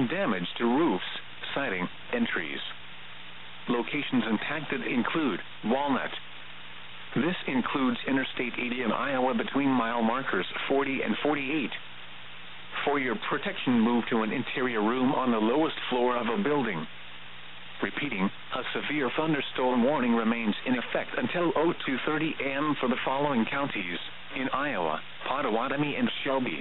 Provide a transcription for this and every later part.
wind damage to roofs, siding, and trees. Locations impacted include Walnut. This includes Interstate 80 in Iowa between mile markers 40 and 48. For your protection, move to an interior room on the lowest floor of a building. Repeating, a severe thunderstorm warning remains in effect until 02:30 a.m. for the following counties in Iowa: Potawatomi and Shelby.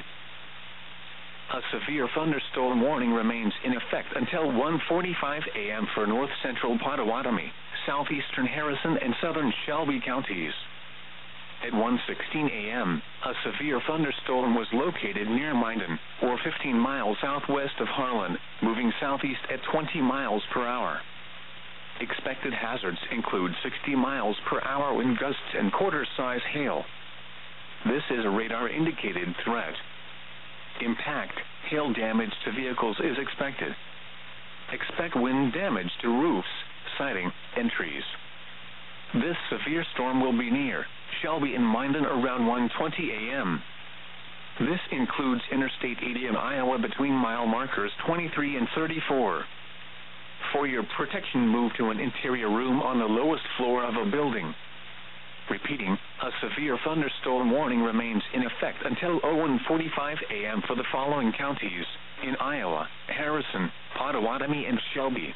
A severe thunderstorm warning remains in effect until 1:45 a.m. for north central Potawatomi, southeastern Harrison, and southern Shelby counties. At 1:16 a.m., a severe thunderstorm was located near Minden, or 15 miles southwest of Harlan, moving southeast at 20 miles per hour. Expected hazards include 60 miles per hour wind gusts and quarter-size hail. This is a radar-indicated threat. Impact, hail damage to vehicles is expected. Expect wind damage to roofs, siding, and trees. This severe storm will be near Shelby and Minden around 1:20 a.m. This includes Interstate 80 in Iowa between mile markers 23 and 34. For your protection, move to an interior room on the lowest floor of a building. Repeating, a severe thunderstorm warning remains in effect until 01:45 a.m. for the following counties in Iowa: Harrison, Potawatomi, and Shelby.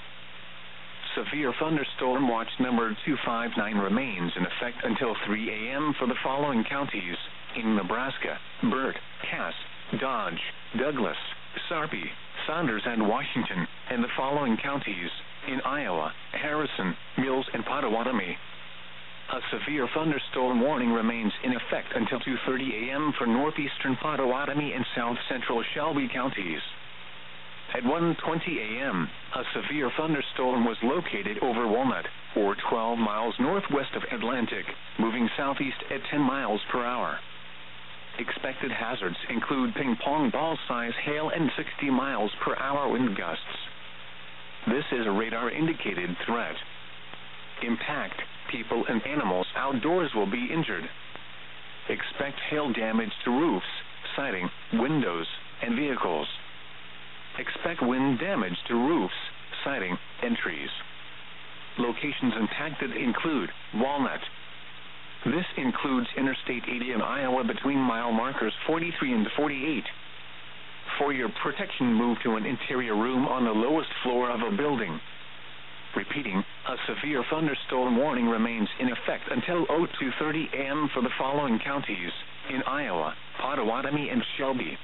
Severe thunderstorm watch number 259 remains in effect until 3 a.m. for the following counties in Nebraska: Burt, Cass, Dodge, Douglas, Sarpy, Saunders, and Washington, and the following counties in Iowa: Harrison, Mills, and Potawatomi. A severe thunderstorm warning remains in effect until 2:30 a.m. for northeastern Potawatomi and south central Shelby counties. At 1:20 a.m., a severe thunderstorm was located over Walnut, or 12 miles northwest of Atlantic, moving southeast at 10 miles per hour. Expected hazards include ping-pong ball-size hail and 60 miles per hour wind gusts. This is a radar-indicated threat. Impact, people and animals outdoors will be injured. Expect hail damage to roofs, siding, windows, and vehicles. Expect wind damage to roofs, siding, and trees. Locations impacted include Walnut. This includes Interstate 80 in Iowa between mile markers 43 and 48. For your protection, move to an interior room on the lowest floor of a building. Repeating, a severe thunderstorm warning remains in effect until 02:30 a.m. for the following counties in Iowa: Potawatomi and Shelby.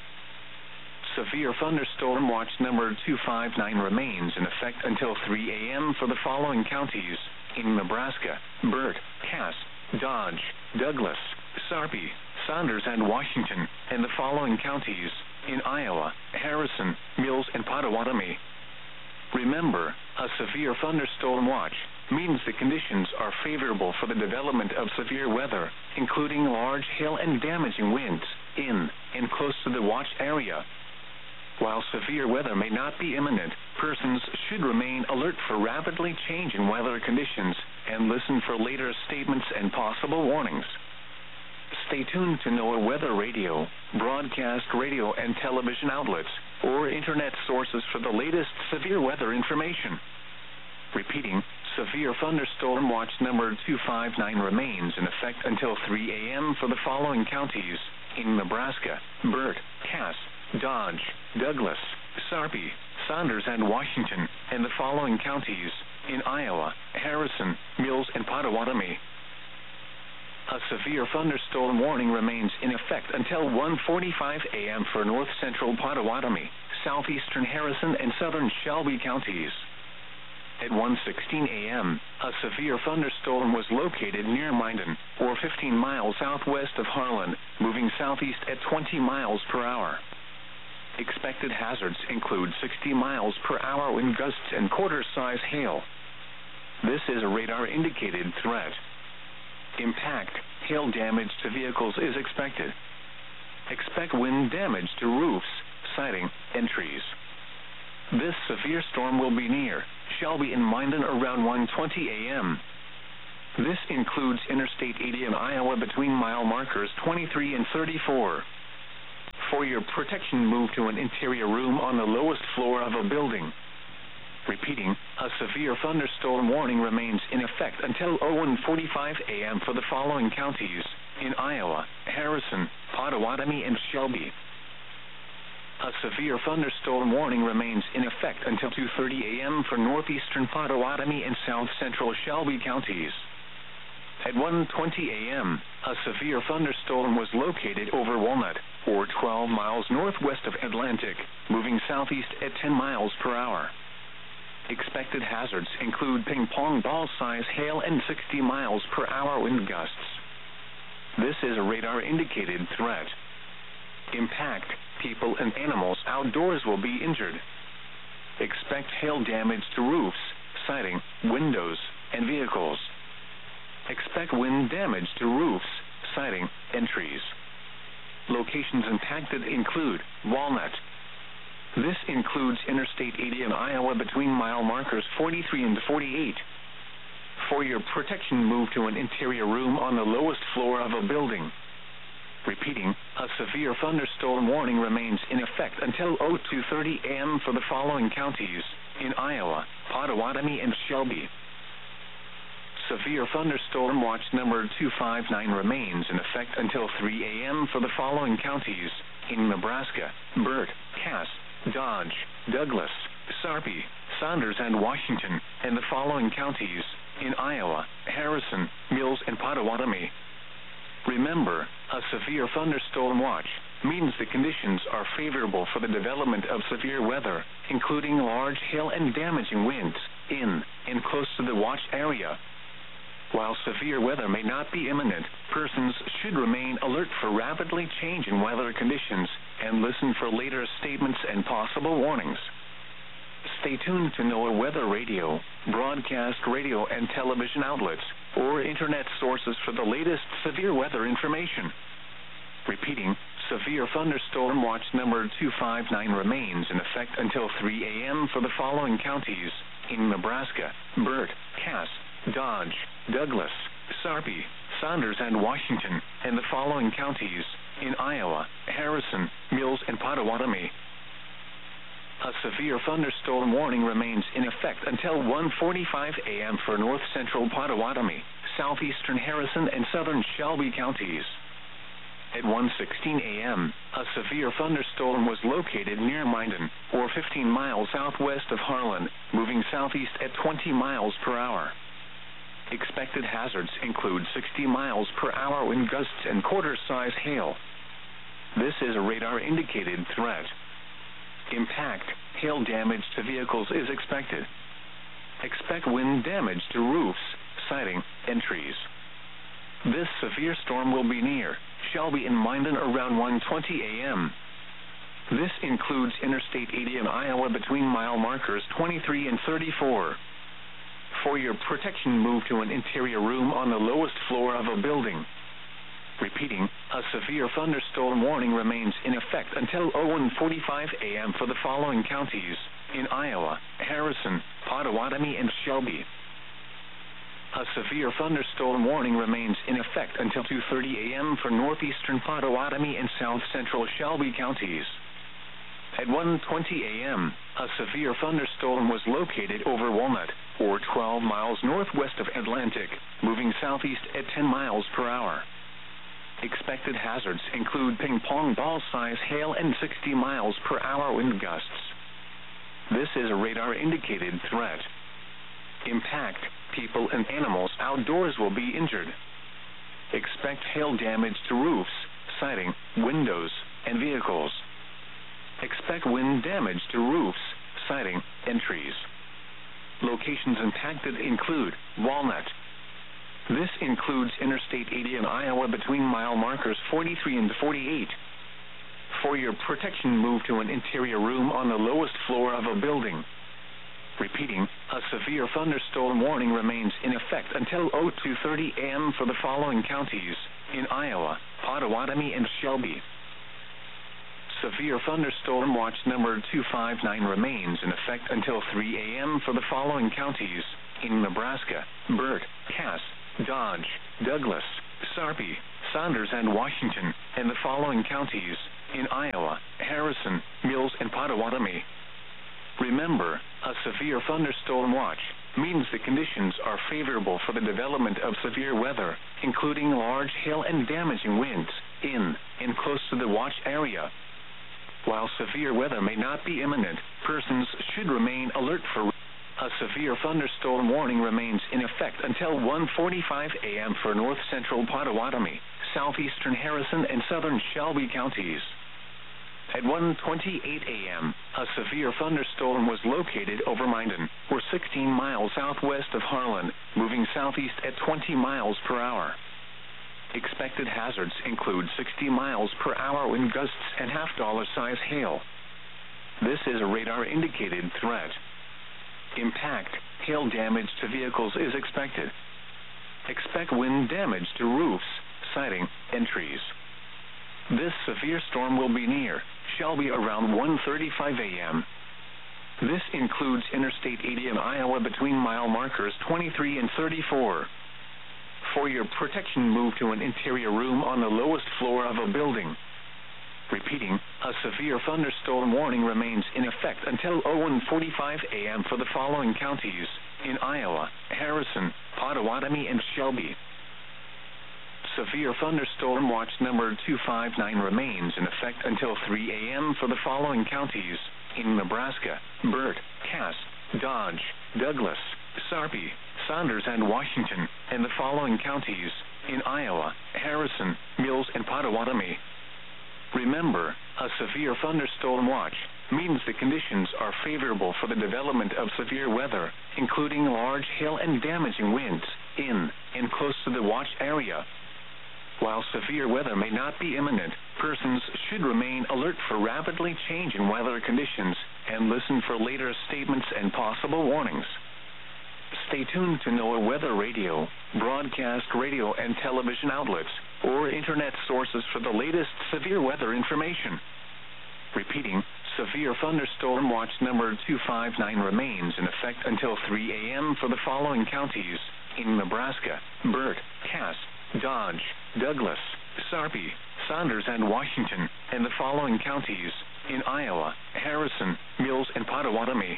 Severe thunderstorm watch number 259 remains in effect until 3 a.m. for the following counties in Nebraska: Burt, Cass, Dodge, Douglas, Sarpy, Saunders, and Washington, and the following counties in Iowa: Harrison, Mills, and Potawatomi. Remember, a severe thunderstorm watch means the conditions are favorable for the development of severe weather, including large hail and damaging winds in and close to the watch area. While severe weather may not be imminent, persons should remain alert for rapidly changing weather conditions and listen for later statements and possible warnings. Stay tuned to NOAA Weather Radio, broadcast radio and television outlets, or internet sources for the latest severe weather information. Repeating, severe thunderstorm watch number 259 remains in effect until 3 a.m. for the following counties in Nebraska: Burt, Cass, Dodge, Douglas, Sarpy, Saunders, and Washington, and the following counties in Iowa: Harrison, Mills, and Potawatomi. A severe thunderstorm warning remains in effect until 1:45 a.m. for north central Potawatomi, southeastern Harrison, and southern Shelby counties. At 1:16 a.m., a severe thunderstorm was located near Minden, or 15 miles southwest of Harlan, moving southeast at 20 miles per hour. Expected hazards include 60 miles per hour wind gusts and quarter-size hail. This is a radar-indicated threat. Impact, hail damage to vehicles is expected. Expect wind damage to roofs, siding, and trees. This severe storm will be near Shelby and Minden around 1:20 a.m. This includes Interstate 80 in Iowa between mile markers 23 and 34. For For your protection, move to an interior room on the lowest floor of a building. Repeating, a severe thunderstorm warning remains in effect until 01:45 a.m. for the following counties in Iowa: Harrison, Pottawatomie, and Shelby. A severe thunderstorm warning remains in effect until 2:30 a.m. for northeastern Pottawatomie and south central Shelby counties. At 1:20 a.m., a severe thunderstorm was located over Walnut, or 12 miles northwest of Atlantic, moving southeast at 10 miles per hour. Expected hazards include ping-pong ball-size hail and 60 miles per hour wind gusts. This is a radar-indicated threat. Impact, people and animals outdoors will be injured. Expect hail damage to roofs, siding, windows, and vehicles. Expect wind damage to roofs, siding, and trees. Locations impacted include Walnut. This includes Interstate 80 in Iowa between mile markers 43 and 48. For your protection, move to an interior room on the lowest floor of a building. Repeating, a severe thunderstorm warning remains in effect until 02:30 a.m. for the following counties in Iowa: Pottawatomie and Shelby. Severe thunderstorm watch number 259 remains in effect until 3 a.m. for the following counties in Nebraska: Burt, Cass, Dodge, Douglas, Sarpy, Saunders, and Washington, and the following counties in Iowa: Harrison, Mills, and Pottawatomie. Remember, a severe thunderstorm watch means the conditions are favorable for the development of severe weather, including large hail and damaging winds in and close to the watch area. While severe weather may not be imminent, persons should remain alert for rapidly changing weather conditions and listen for later statements and possible warnings. Stay tuned to NOAA Weather Radio, broadcast radio and television outlets, or internet sources for the latest severe weather information. Repeating, severe thunderstorm watch number 259 remains in effect until 3 a.m. for the following counties in Nebraska: Burt, Cass, Dodge, Douglas, Sarpy, Saunders, and Washington, and the following counties in Iowa: Harrison, Mills, and Pottawatomie. A severe thunderstorm warning remains in effect until 1:45 a.m. for north-central Pottawatomie, southeastern Harrison, and southern Shelby counties. At 1:16 a.m., a severe thunderstorm was located near Minden, or 15 miles southwest of Harlan, moving southeast at 20 miles per hour. Expected hazards include 60 miles per hour wind gusts and quarter-size hail. This is a radar-indicated threat. Impact, hail damage to vehicles is expected. Expect wind damage to roofs, siding, and trees. This severe storm will be near Shelby and Minden around 1:20 a.m. This includes Interstate 80 in Iowa between mile markers 23 and 34. For your protection, move to an interior room on the lowest floor of a building. Repeating, a severe thunderstorm warning remains in effect until 01:45 a.m. for the following counties in Iowa: Harrison, Pottawatomie, and Shelby. A severe thunderstorm warning remains in effect until 2:30 a.m. for northeastern Pottawatomie and south central Shelby counties. At 1:20 a.m., a severe thunderstorm was located over Walnut, or 12 miles northwest of Atlantic, moving southeast at 10 miles per hour. Expected hazards include ping-pong ball-size hail and 60 miles per hour wind gusts. This is a radar-indicated threat. Impact, people and animals outdoors will be injured. Expect hail damage to roofs, siding, windows, and vehicles. Expect wind damage to roofs, siding, and trees. Locations impacted include Walnut. This includes Interstate 80 in Iowa between mile markers 43 and 48. For your protection, move to an interior room on the lowest floor of a building. Repeating, a severe thunderstorm warning remains in effect until 02:30 a.m. for the following counties in Iowa: Pottawatomie and Shelby. Severe thunderstorm watch number 259 remains in effect until 3 a.m. for the following counties in Nebraska: Burt, Cass, Dodge, Douglas, Sarpy, Saunders, and Washington, and the following counties in Iowa: Potawatomi. Remember, a severe thunderstorm watch means the conditions are favorable for the development of severe weather, including large hail and damaging winds, in and close to the watch area. While severe weather may not be imminent, persons should remain alert for a severe thunderstorm warning remains in effect until 1:45 a.m. for north-central Potawatomi, southeastern Harrison, and southern Shelby counties. At 1:28 a.m., a severe thunderstorm was located over Minden, or 16 miles southwest of Harlan, moving southeast at 20 miles per hour. Expected hazards include 60 miles per hour wind gusts and half-dollar size hail. This is a radar-indicated threat. Impact, hail damage to vehicles is expected. Expect wind damage to roofs, siding, and trees. This severe storm will be near Shelby around 1:35 a.m. This includes Interstate 80 in Iowa between mile markers 23 and 34. For your protection, move to an interior room on the lowest floor of a building. Repeating, a severe thunderstorm warning remains in effect until 1:45 a.m. for the following counties in Iowa: Harrison, Potawatomi, and Shelby. Severe thunderstorm watch number 259 remains in effect until 3 a.m. for the following counties in Nebraska: Burt, Cass, Dodge, Douglas, Sarpy, Saunders, and Washington, and the following counties in Iowa: Harrison, Mills, and Potawatomi. Remember, a severe thunderstorm watch means the conditions are favorable for the development of severe weather, including large hail and damaging winds, in and close to the watch area. While severe weather may not be imminent, persons should remain alert for rapidly changing weather conditions and listen for later statements and possible warnings. Stay tuned to NOAA Weather Radio, broadcast radio and television outlets, or internet sources for the latest severe weather information. Repeating, severe thunderstorm watch number 259 remains in effect until 3 a.m. for the following counties in Nebraska: Burt, Cass, Dodge, Douglas, Sarpy, Saunders, and Washington, and the following counties in Iowa: Harrison, Mills, and Potawatomi.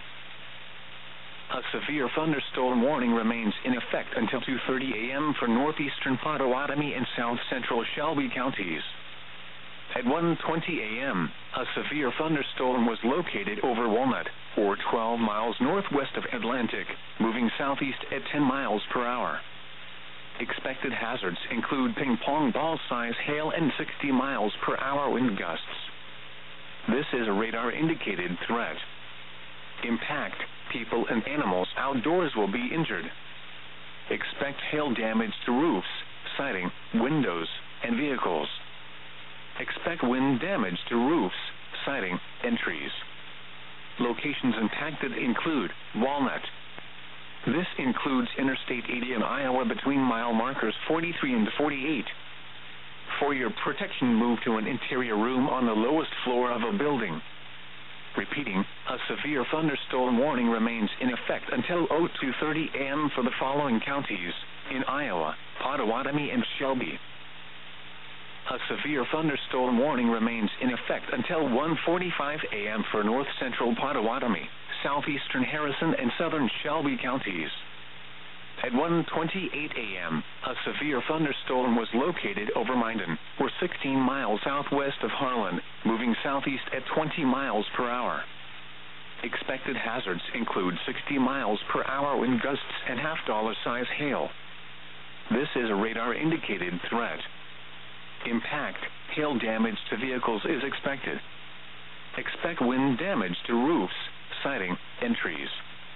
A severe thunderstorm warning remains in effect until 2:30 a.m. for northeastern Potawatomi and south-central Shelby counties. At 1:20 a.m., a severe thunderstorm was located over Walnut, or 12 miles northwest of Atlantic, moving southeast at 10 miles per hour. Expected hazards include ping-pong ball-size hail and 60 miles per hour wind gusts. This is a radar-indicated threat. Impact, people and animals outdoors will be injured. Expect hail damage to roofs, siding, windows, and vehicles. Expect wind damage to roofs, siding, and trees. Locations impacted include Walnut. This includes Interstate 80 in Iowa between mile markers 43 and 48. For your protection, move to an interior room on the lowest floor of a building. Repeating, a severe thunderstorm warning remains in effect until 2:30 a.m. for the following counties in Iowa: Potawatomi and Shelby. A severe thunderstorm warning remains in effect until 1:45 a.m. for north-central Potawatomi, southeastern Harrison, and southern Shelby counties. At 1:28 a.m., a severe thunderstorm was located over Minden, or 16 miles southwest of Harlan, moving southeast at 20 miles per hour. Expected hazards include 60 miles per hour wind gusts and half-dollar size hail. This is a radar-indicated threat. Impact, hail damage to vehicles is expected. Expect wind damage to roofs, siding, and trees.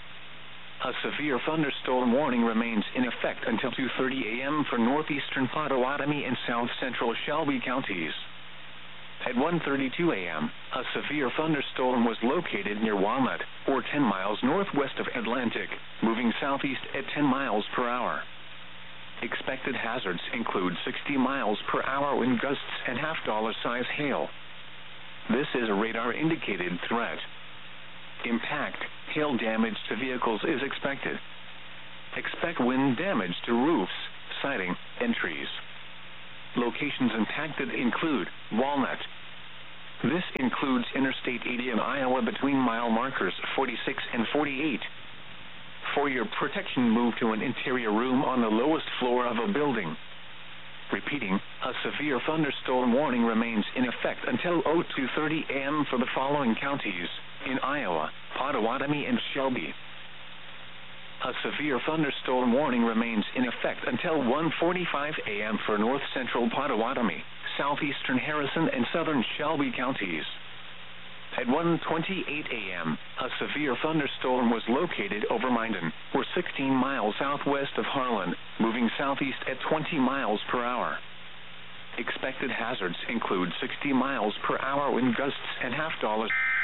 A severe thunderstorm warning remains in effect until 2:30 a.m. for northeastern Potawatomi and south-central Shelby counties. At 1:32 a.m., a severe thunderstorm was located near Walnut, or 10 miles northwest of Atlantic, moving southeast at 10 miles per hour. Expected hazards include 60 miles per hour wind gusts and half-dollar size hail. This is a radar-indicated threat. Impact, hail damage to vehicles is expected. Expect wind damage to roofs, siding, and trees. Locations impacted include Walnut. This includes Interstate 80 in Iowa between mile markers 46 and 48. For your protection, move to an interior room on the lowest floor of a building. Repeating, a severe thunderstorm warning remains in effect until 02:30 a.m. for the following counties in Iowa: Pottawatomie and Shelby. A severe thunderstorm warning remains in effect until 1:45 a.m. for north central Pottawatomie, southeastern Harrison, and southern Shelby counties. At 1:28 a.m., a severe thunderstorm was located over Minden, or 16 miles southwest of Harlan, moving southeast at 20 miles per hour. Expected hazards include 60 miles per hour wind gusts and $50